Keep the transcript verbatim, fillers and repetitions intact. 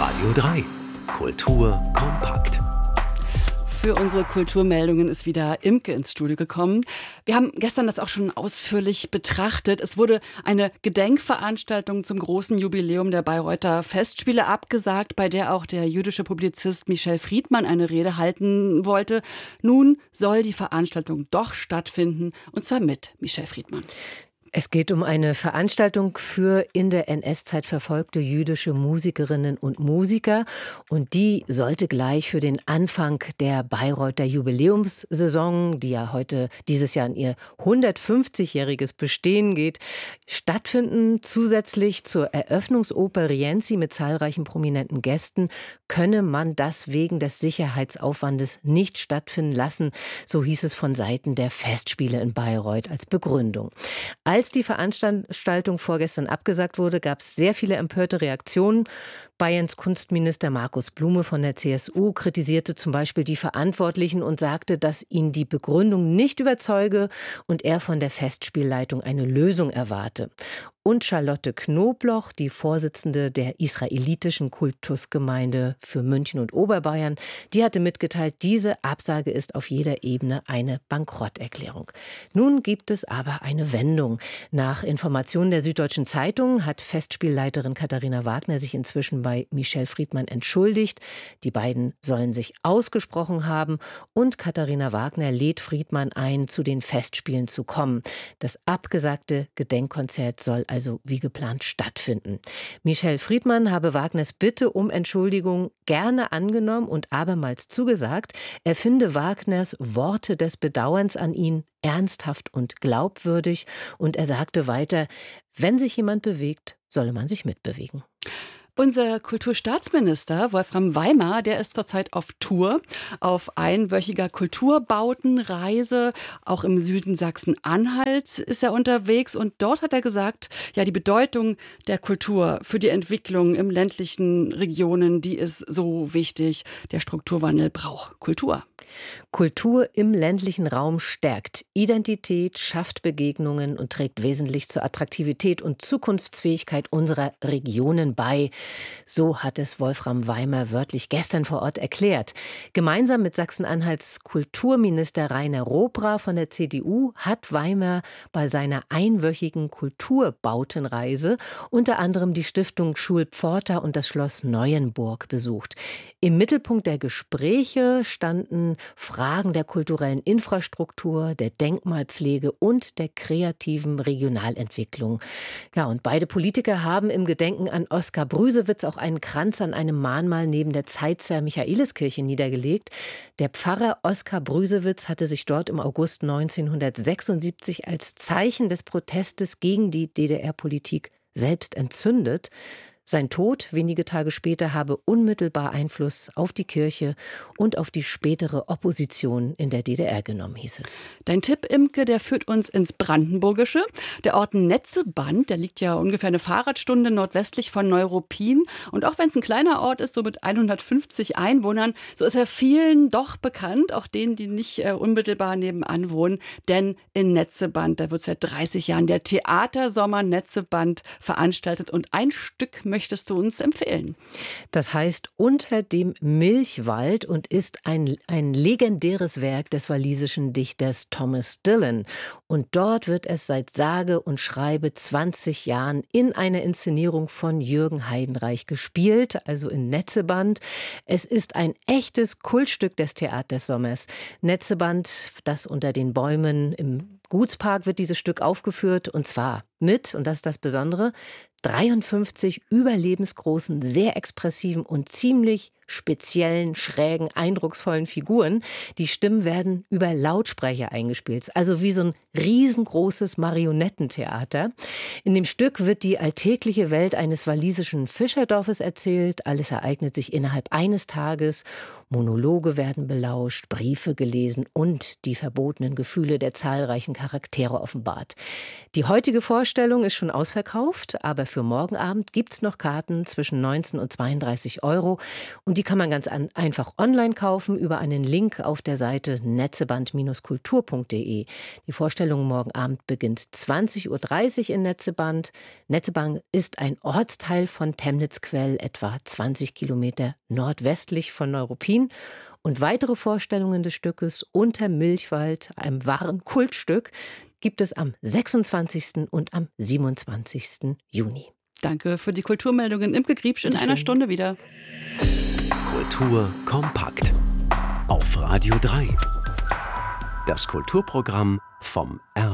Radio drei. Kultur kompakt. Für unsere Kulturmeldungen ist wieder Imke ins Studio gekommen. Wir haben gestern das auch schon ausführlich betrachtet. Es wurde eine Gedenkveranstaltung zum großen Jubiläum der Bayreuther Festspiele abgesagt, bei der auch der jüdische Publizist Michel Friedmann eine Rede halten wollte. Nun soll die Veranstaltung doch stattfinden, und zwar mit Michel Friedmann. Es geht um eine Veranstaltung für in der N S-Zeit verfolgte jüdische Musikerinnen und Musiker. Und die sollte gleich für den Anfang der Bayreuther Jubiläumssaison, die ja heute dieses Jahr in ihr hundertfünfzigjähriges Bestehen geht, stattfinden. Zusätzlich zur Eröffnungsoper Rienzi mit zahlreichen prominenten Gästen könne man das wegen des Sicherheitsaufwandes nicht stattfinden lassen. So hieß es von Seiten der Festspiele in Bayreuth als Begründung. Als die Veranstaltung vorgestern abgesagt wurde, gab es sehr viele empörte Reaktionen. Bayerns Kunstminister Markus Blume von der C S U kritisierte zum Beispiel die Verantwortlichen und sagte, dass ihn die Begründung nicht überzeuge und er von der Festspielleitung eine Lösung erwarte. Und Charlotte Knobloch, die Vorsitzende der israelitischen Kultusgemeinde für München und Oberbayern, die hatte mitgeteilt, diese Absage ist auf jeder Ebene eine Bankrotterklärung. Nun gibt es aber eine Wendung. Nach Informationen der Süddeutschen Zeitung hat Festspielleiterin Katharina Wagner sich inzwischen bei Michel Friedmann entschuldigt. Die beiden sollen sich ausgesprochen haben und Katharina Wagner lädt Friedmann ein, zu den Festspielen zu kommen. Das abgesagte Gedenkkonzert soll also wie geplant stattfinden. Michel Friedmann habe Wagners Bitte um Entschuldigung gerne angenommen und abermals zugesagt. Er finde Wagners Worte des Bedauerns an ihn ernsthaft und glaubwürdig. Und er sagte weiter, wenn sich jemand bewegt, solle man sich mitbewegen. Unser Kulturstaatsminister Wolfram Weimar, der ist zurzeit auf Tour, auf einwöchiger Kulturbautenreise. Auch im Süden Sachsen-Anhalts ist er unterwegs. Und dort hat er gesagt, ja, die Bedeutung der Kultur für die Entwicklung im ländlichen Regionen, die ist so wichtig. Der Strukturwandel braucht Kultur. Kultur im ländlichen Raum stärkt Identität, schafft Begegnungen und trägt wesentlich zur Attraktivität und Zukunftsfähigkeit unserer Regionen bei. So hat es Wolfram Weimar wörtlich gestern vor Ort erklärt. Gemeinsam mit Sachsen-Anhalts Kulturminister Rainer Robra von der C D U hat Weimar bei seiner einwöchigen Kulturbautenreise unter anderem die Stiftung Schulpforta und das Schloss Neuenburg besucht. Im Mittelpunkt der Gespräche standen Fragen der kulturellen Infrastruktur, der Denkmalpflege und der kreativen Regionalentwicklung. Ja, und beide Politiker haben im Gedenken an Oskar Brüsewitz auch einen Kranz an einem Mahnmal neben der Zeitzer Michaeliskirche niedergelegt. Der Pfarrer Oskar Brüsewitz hatte sich dort im August neunzehnhundertsechsundsiebzig als Zeichen des Protestes gegen die D D R-Politik selbst entzündet. Sein Tod wenige Tage später habe unmittelbar Einfluss auf die Kirche und auf die spätere Opposition in der D D R genommen, hieß es. Dein Tipp, Imke, der führt uns ins Brandenburgische. Der Ort Netzeband, der liegt ja ungefähr eine Fahrradstunde nordwestlich von Neuruppin. Und auch wenn es ein kleiner Ort ist, so mit hundertfünfzig Einwohnern, so ist er vielen doch bekannt, auch denen, die nicht äh, unmittelbar nebenan wohnen. Denn in Netzeband, da wird seit dreißig Jahren der Theatersommer Netzeband veranstaltet. Und ein Stück möchtest du uns empfehlen? Das heißt Unter dem Milchwald und ist ein, ein legendäres Werk des walisischen Dichters Thomas Dillon. Und dort wird es seit sage und schreibe zwanzig Jahren in einer Inszenierung von Jürgen Heidenreich gespielt, also in Netzeband. Es ist ein echtes Kultstück des Theatersommers. Netzeband, das unter den Bäumen im Gutspark wird dieses Stück aufgeführt, und zwar mit, und das ist das Besondere, dreiundfünfzig überlebensgroßen, sehr expressiven und ziemlich speziellen, schrägen, eindrucksvollen Figuren. Die Stimmen werden über Lautsprecher eingespielt, also wie so ein riesengroßes Marionettentheater. In dem Stück wird die alltägliche Welt eines walisischen Fischerdorfes erzählt. Alles ereignet sich innerhalb eines Tages. Monologe werden belauscht, Briefe gelesen und die verbotenen Gefühle der zahlreichen Charaktere offenbart. Die heutige Vorstellung Vorstellung ist schon ausverkauft, aber für morgen Abend gibt es noch Karten zwischen neunzehn und zweiunddreißig Euro. Und die kann man ganz an, einfach online kaufen über einen Link auf der Seite netzeband Bindestrich kultur punkt de. Die Vorstellung morgen Abend beginnt zwanzig Uhr dreißig in Netzeband. Netzeband ist ein Ortsteil von Temnitzquell, etwa zwanzig Kilometer nordwestlich von Neuruppin. Und weitere Vorstellungen des Stückes Unter Milchwald, einem wahren Kultstück, gibt es am sechsundzwanzigsten und am siebenundzwanzigsten Juni. Danke für die Kulturmeldungen. Imke Griebsch in einer Stunde wieder. Kultur kompakt auf Radio drei. Das Kulturprogramm vom R